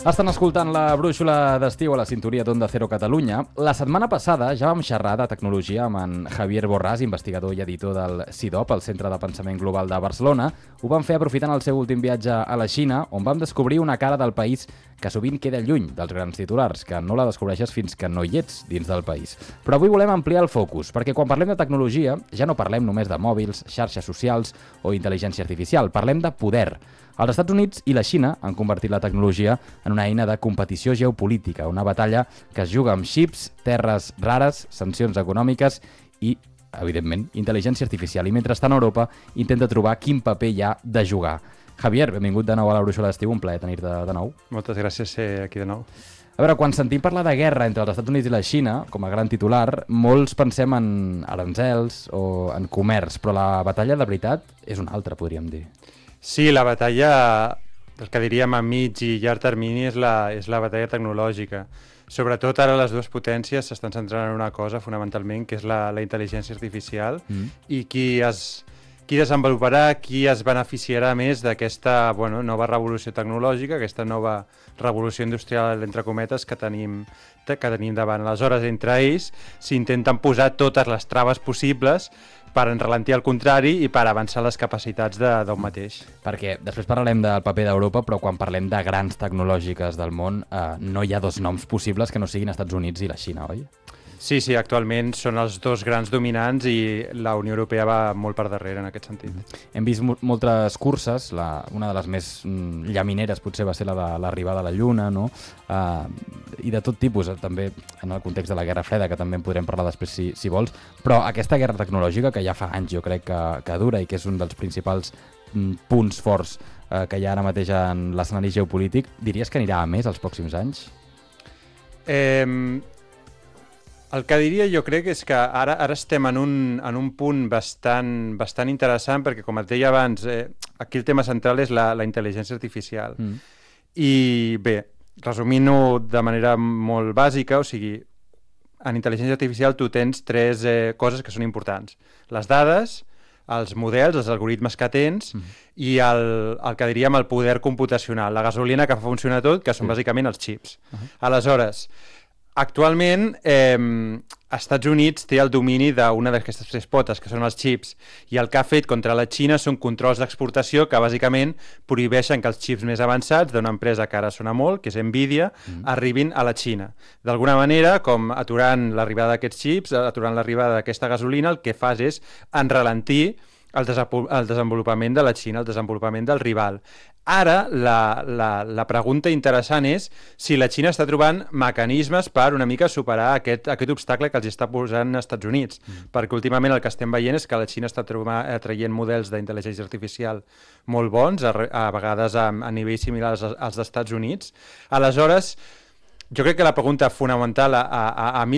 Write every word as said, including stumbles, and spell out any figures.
Estan escoltant la brúixola d'estiu a la sintonia d'Onda Cero Catalunya. La setmana passada ja vam xerrar de tecnologia amb en Javier Borràs, investigador i editor del CIDOB, el Centre de Pensament Global de Barcelona. Ho vam fer aprofitant el seu últim viatge a la Xina, on vam descobrir una cara del país que sovint queda lluny dels grans titulars, que no la descobreixes fins que no hi ets dins del país. Però avui volem ampliar el focus, perquè quan parlem de tecnologia ja no parlem només de mòbils, xarxes socials o intel·ligència artificial, parlem de poder. Els Estats Units i la Xina han convertit la tecnologia en una eina de competició geopolítica, una batalla que es juga amb xips, terres rares, sancions econòmiques i, evidentment, intel·ligència artificial. I mentrestant Europa intenta trobar quin paper hi ha de jugar. Javier, benvingut de nou a la brúixola d'estiu, un plaer tenir-te de nou. Moltes gràcies ser aquí de nou. A veure, quan sentim parlar de guerra entre els Estats Units i la Xina, com a gran titular, molts pensem en aranzels o en comerç, però la batalla de veritat és una altra, podríem dir. Sí, la batalla, el que diríem a mig i llarg termini, és la, és la batalla tecnològica. Sobretot ara les dues potències s'estan centrant en una cosa fonamentalment, que és la, la intel·ligència artificial, mm. i qui, es, qui desenvoluparà, qui es beneficiarà més d'aquesta bueno, nova revolució tecnològica, aquesta nova revolució industrial, entre cometes, que tenim, que tenim davant. Aleshores, entre ells, s'intenten posar totes les traves possibles per enralentir el contrari i per avançar les capacitats d'un mateix. Perquè després parlarem del paper d'Europa, però quan parlem de grans tecnològiques del món, eh, no hi ha dos noms possibles que no siguin Estats Units i la Xina, oi? Sí, sí, actualment són els dos grans dominants i la Unió Europea va molt per darrere en aquest sentit. Mm. Hem vist mo moltes curses, la, una de les més mm, llamineres potser va ser la de l'arribada a la Lluna, no? Uh, i de tot tipus, també en el context de la Guerra Freda, que també en podrem parlar després si, si vols, però aquesta guerra tecnològica que ja fa anys jo crec que, que dura i que és un dels principals mm, punts forts uh, que hi ha ara mateix en l'escenari geopolític, diries que anirà a més els pròxims anys? Eh... El que diria jo crec és que ara ara estem en un, en un punt bastant, bastant interessant perquè, com et deia abans, eh, aquí el tema central és la, la intel·ligència artificial. Mm. I bé, resumint-ho de manera molt bàsica, o sigui, en intel·ligència artificial tu tens tres eh, coses que són importants. Les dades, els models, els algoritmes que tens mm. i el, el que diríem el poder computacional, la gasolina que fa funcionar tot, que són sí. bàsicament els xips. Uh -huh. Aleshores, actualment, eh, Estats Units té el domini d'una d'aquestes tres potes, que són els xips, i el que ha fet contra la Xina són controls d'exportació que bàsicament prohibeixen que els xips més avançats d'una empresa que ara sona molt, que és Nvidia, mm. arribin a la Xina. D'alguna manera, com aturant l'arribada d'aquests xips, aturant l'arribada d'aquesta gasolina, el que fas és enralentir el, el desenvolupament de la Xina, el desenvolupament del rival. Ara, la, la, la pregunta interessant és si la Xina està trobant mecanismes per una mica superar aquest, aquest obstacle que els està posant als Estats Units, mm. perquè últimament el que estem veient és que la Xina està traient models d'intel·ligència artificial molt bons, a, a vegades a, a nivells similars als, als Estats Units. Aleshores, jo crec que la pregunta fonamental a, a, a mi